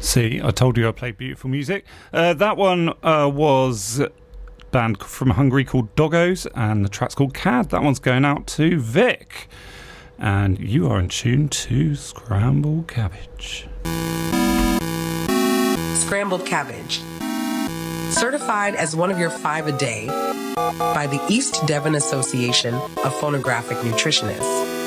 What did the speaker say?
See, I told you I played beautiful music. That one was a band from Hungary called Doggos, and the track's called Cad. That one's going out to Vic. And you are in tune to Scrambled Cabbage. Scrambled Cabbage. Certified as one of your 5 a day by the East Devon Association of Phonographic Nutritionists.